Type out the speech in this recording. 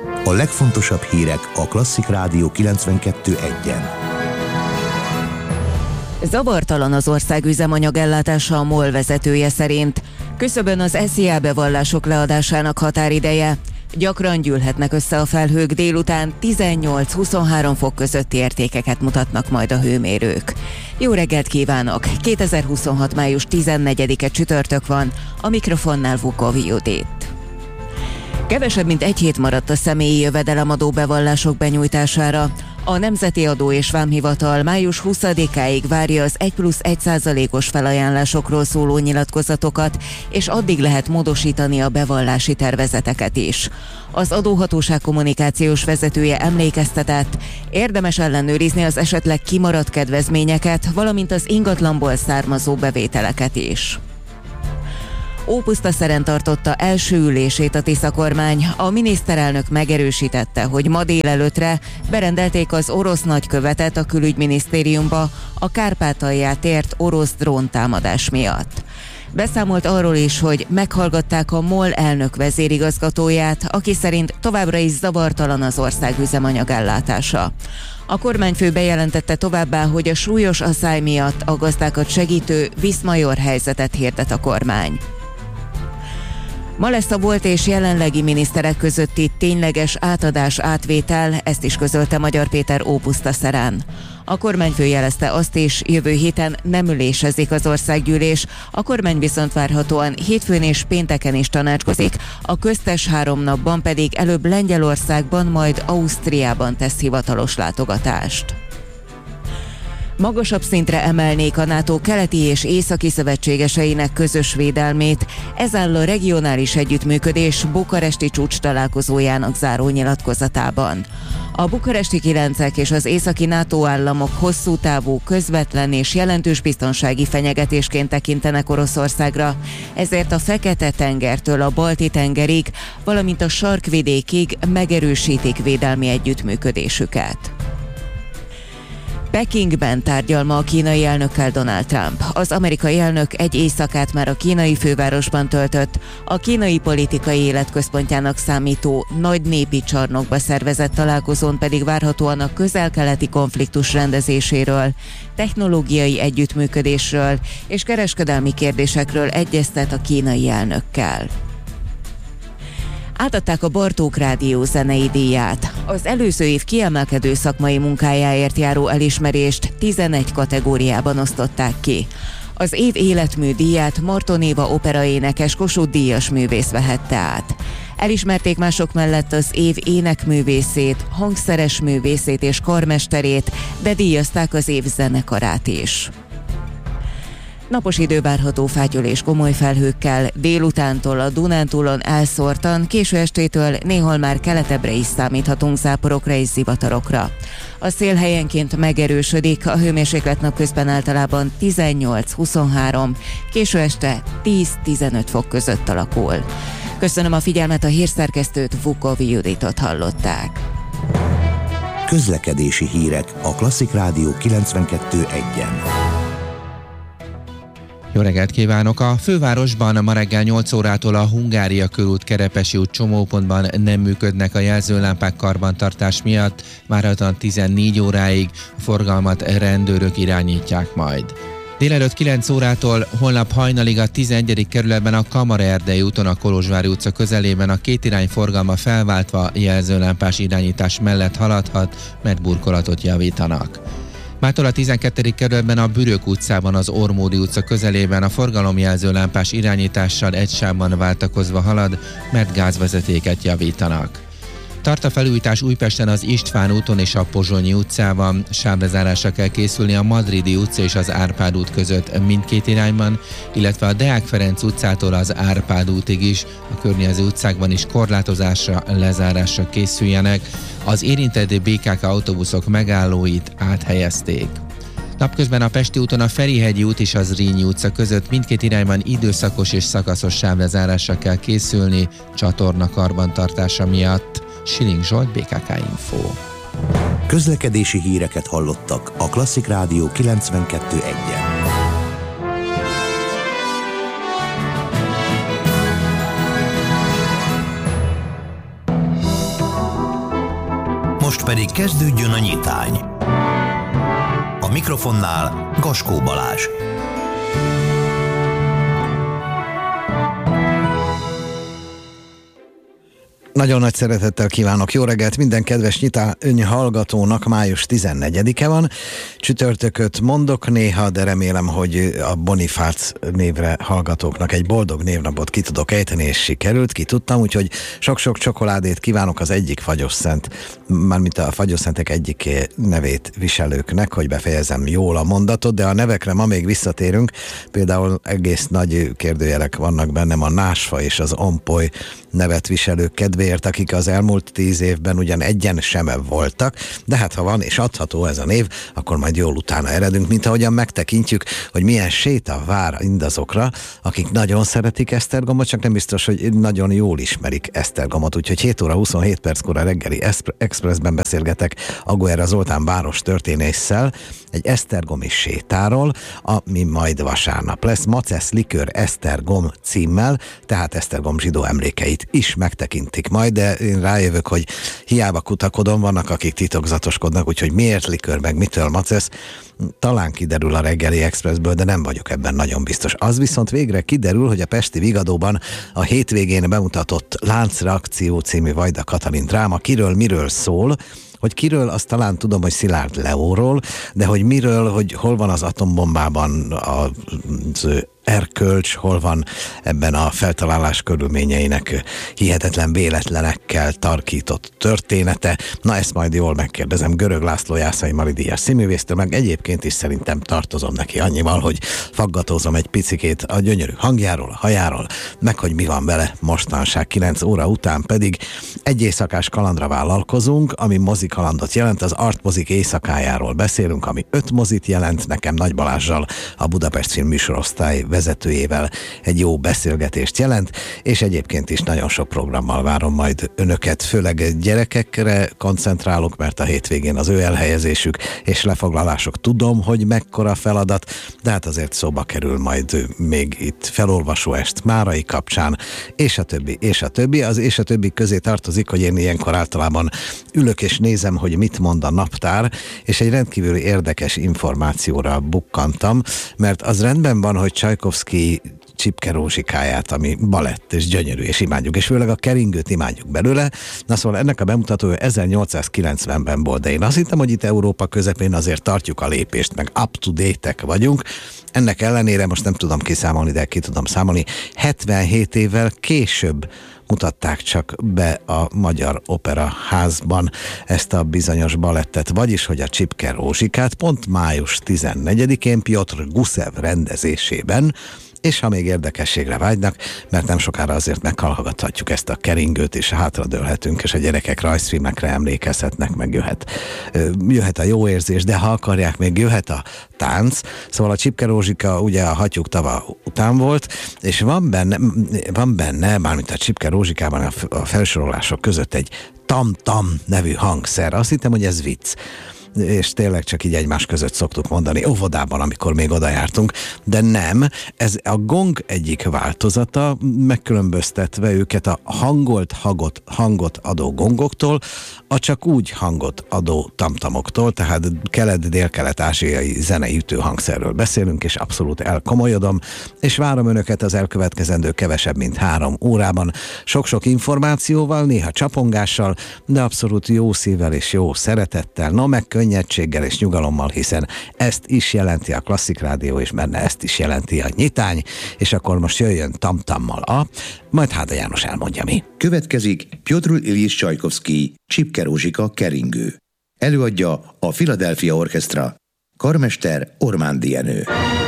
A legfontosabb hírek a Klasszik Rádió 92.1-en. Zavartalan az ország üzemanyagellátása a MOL vezetője szerint. Küszöbön az SZIA bevallások leadásának határideje. Gyakran gyűlhetnek össze a felhők, délután 18-23 fok közötti értékeket mutatnak majd a hőmérők. Jó reggelt kívánok! 2026. május 14-e csütörtök van, a mikrofonnál Vukovi Judit. Kevesebb mint egy hét maradt a személyi jövedelemadó bevallások benyújtására. A Nemzeti Adó és Vámhivatal május 20-áig várja az 1+1%-os felajánlásokról szóló nyilatkozatokat, és addig lehet módosítani a bevallási tervezeteket is. Az adóhatóság kommunikációs vezetője emlékeztetett, érdemes ellenőrizni az esetleg kimaradt kedvezményeket, valamint az ingatlanból származó bevételeket is. Ópusztaszeren tartotta első ülését a Tisza kormány. A miniszterelnök megerősítette, hogy ma délelőttre berendelték az orosz nagykövetet a külügyminisztériumba a Kárpátalját ért orosz dróntámadás miatt. Beszámolt arról is, hogy meghallgatták a MOL elnök vezérigazgatóját, aki szerint továbbra is zavartalan az ország üzemanyagellátása. A kormányfő bejelentette továbbá, hogy a súlyos asszály miatt a gazdákat segítő viszmajor helyzetet hirdet a kormány. Ma lesz a volt és jelenlegi miniszterek közötti tényleges átadás-átvétel, ezt is közölte Magyar Péter Ópusztaszeren. A kormányfő jelezte azt is, jövő héten nem ülésezik az országgyűlés, a kormány viszont várhatóan hétfőn és pénteken is tanácskozik, a köztes 3 napban pedig előbb Lengyelországban, majd Ausztriában tesz hivatalos látogatást. Magasabb szintre emelnék a NATO keleti és északi szövetségeseinek közös védelmét, ez áll a regionális együttműködés bukaresti csúcs találkozójának záró nyilatkozatában. A bukaresti 9-ek és az északi NATO államok hosszú távú, közvetlen és jelentős biztonsági fenyegetésként tekintenek Oroszországra, ezért a Fekete-tengertől a Balti-tengerig, valamint a sarkvidékig megerősítik védelmi együttműködésüket. Pekingben tárgyal ma a kínai elnökkel Donald Trump. Az amerikai elnök egy éjszakát már a kínai fővárosban töltött, a kínai politikai élet központjának számító nagy népi csarnokba szervezett találkozón pedig várhatóan a közel-keleti konfliktus rendezéséről, technológiai együttműködésről és kereskedelmi kérdésekről egyeztet a kínai elnökkel. Átadták a Bartók Rádió zenei díját. Az előző év kiemelkedő szakmai munkájáért járó elismerést 11 kategóriában osztották ki. Az év életmű díját Marton Éva operaénekes Kossuth Díjas művész vehette át. Elismerték mások mellett az év énekművészét, hangszeres művészét és karmesterét, de díjazták az év zenekarát is. Napos idő várható fátyol és komoly felhőkkel, délutántól a Dunántúlon elszórtan, késő estétől néhol már keletebbre is számíthatunk záporokra és zivatarokra. A szél helyenként megerősödik, a hőmérséklet napközben általában 18-23, késő este 10-15 fok között alakul. Köszönöm a figyelmet, a hírszerkesztőt, Vukovi Juditot hallották. Közlekedési hírek a Klasszik Rádió 92.1-en. Jó reggelt kívánok! A fővárosban ma reggel 8 órától a Hungária körút, Kerepesi út csomópontban nem működnek a jelzőlámpák karbantartás miatt, várhatóan 14 óráig a forgalmat rendőrök irányítják majd. Délelőtt 9 órától holnap hajnalig a 11. kerületben a Kamara-erdei úton a Kolozsvári utca közelében a kétirány forgalma felváltva jelzőlámpás irányítás mellett haladhat, mert burkolatot javítanak. Mától a 12. kerületben a Bürök utcában az Ormódi utca közelében a forgalomjelző lámpás irányítással egy sávban váltakozva halad, mert gázvezetéket javítanak. Tart a felújítás Újpesten az István úton és a Pozsonyi utcában, sávlezárásra kell készülni a Madridi utca és az Árpád út között mindkét irányban, illetve a Deák Ferenc utcától az Árpád útig is, a környező utcákban is korlátozásra, lezárásra készüljenek, az érintett BKK autóbuszok megállóit áthelyezték. Napközben a Pesti úton a Ferihegyi út és az Zrínyi utca között mindkét irányban időszakos és szakaszos sávlezárásra kell készülni csatorna karbantartása miatt. Siling Zsolt, BKK Info. Közlekedési híreket hallottak a Klasszik Rádió 92.1-en. Most pedig kezdődjön a nyitány. A mikrofonnál Gaskó Balázs. Nagyon nagy szeretettel kívánok jó reggelt minden kedves nyitány hallgatónak. Május 14-e van. Csütörtököt mondok néha, de remélem, hogy a Bonifác névre hallgatóknak egy boldog névnapot ki tudok ejteni, és sikerült, ki tudtam, úgyhogy sok-sok csokoládét kívánok az egyik fagyosszent, mármint a fagyosszentek egyik nevét viselőknek, hogy befejezem jól a mondatot, de a nevekre ma még visszatérünk. Például egész nagy kérdőjelek vannak bennem a Násfa és az Ompoly nevet viselők kedvéért, akik az elmúlt 10 évben ugyan egyen sem voltak, de hát ha van és adható ez a név, akkor majd jól utána eredünk, mint ahogyan megtekintjük, hogy milyen séta vár mindazokra, akik nagyon szeretik Esztergomot, csak nem biztos, hogy nagyon jól ismerik Esztergomot. Úgyhogy 7 óra 27 perckor a reggeli Expressben beszélgetek Aguera Zoltán város történésszel egy esztergomi sétáról, ami majd vasárnap lesz. Macesz Likőr Esztergom címmel, tehát Esztergom zsidó emlékeit is megtekintik majd, de én rájövök, hogy hiába kutakodom, vannak akik titokzatoskodnak, úgyhogy miért likőr, meg mitől Macesz, talán kiderül a reggeli Expressből, de nem vagyok ebben nagyon biztos. Az viszont végre kiderül, hogy a pesti Vigadóban a hétvégén bemutatott Láncreakció című Vajda Katalin dráma miről szól. Hogy kiről, azt talán tudom, hogy Szilárd Leóról, de hogy miről, hogy hol van az atombombában az erkölcs, hol van ebben a feltalálás körülményeinek hihetetlen véletlenekkel tarkított története. Na, ezt majd jól megkérdezem Görög László Jászai Mari díjas színművésztől, meg egyébként is szerintem tartozom neki annyival, hogy faggatózom egy picikét a gyönyörű hangjáról, a hajáról, meg hogy mi van vele mostanság. 9 óra után pedig egy éjszakás kalandra vállalkozunk, ami mozikalandot jelent, az Art Mozik éjszakájáról beszélünk, ami 5 mozit jelent, nekem Nagy Balázssal, a Budapest Film műsorosztály vezetőjével egy jó beszélgetést jelent, és egyébként is nagyon sok programmal várom majd önöket, főleg gyerekekre koncentrálok, mert a hétvégén az ő elhelyezésük és lefoglalások, tudom, hogy mekkora feladat, de hát azért szóba kerül majd még itt felolvasó est Márai kapcsán, és a többi, és a többi. Az és a többi közé tartozik, hogy én ilyenkor általában ülök és nézem, hogy mit mond a naptár, és egy rendkívül érdekes információra bukkantam, mert az rendben van, hogy Csajkovszky Csipke Rózsikáját, ami balett és gyönyörű, és imádjuk, és főleg a keringőt imádjuk belőle. Na szóval ennek a bemutatója 1890-ben volt, de én azt hittem, hogy itt Európa közepén azért tartjuk a lépést, meg up-to-date-ek vagyunk. Ennek ellenére most nem tudom kiszámolni, de ki tudom számolni, 77 évvel később mutatták csak be a Magyar Operaházban ezt a bizonyos balettet, vagyis, hogy a Csipke Rózsikát pont május 14-én Piotr Gusev rendezésében, és ha még érdekességre vágynak, mert nem sokára azért meghallgathatjuk ezt a keringőt, és hátradőlhetünk, és a gyerekek rajzfilmekre emlékezhetnek, meg jöhet a jó érzés, de ha akarják, még jöhet a tánc. Szóval a Csipke Rózsika ugye a Hattyúk tava után volt, és van benne, mármint a Csipke Rózsikában a felsorolások között egy tam-tam nevű hangszer. Azt hittem, hogy ez vicc, és tényleg csak így egymás között szoktuk mondani óvodában, amikor még oda jártunk, de nem, ez a gong egyik változata, megkülönböztetve őket a hangot adó gongoktól, a csak úgy hangot adó tamtamoktól, tehát kelet-dél-kelet-ázsiai zenei ütőhangszerről beszélünk, és abszolút elkomolyodom, és várom önöket az elkövetkezendő kevesebb, mint 3 órában. Sok-sok információval, néha csapongással, de abszolút jó szívvel és jó szeretettel, meg könnyedséggel és nyugalommal, hiszen ezt is jelenti a Klasszik Rádió, és benne ezt is jelenti a nyitány, és akkor most jöjjön tamtammal majd Háda János elmondja mi. Következik Piotr Iljis Csajkovszky Csipke Rózsika keringő. Előadja a Philadelphia Orchestra. Karmester Ormándi Jenő.